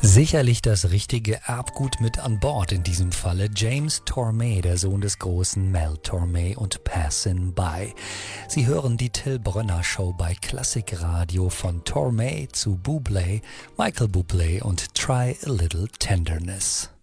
Sicherlich das richtige Erbgut mit an Bord in diesem Falle. James Tormé, der Sohn des großen Mel Tormé und Passin' By. Sie hören die Till Brönner Show bei Klassikradio von Tormé zu Bublé, Michael Bublé und Try a Little Tenderness.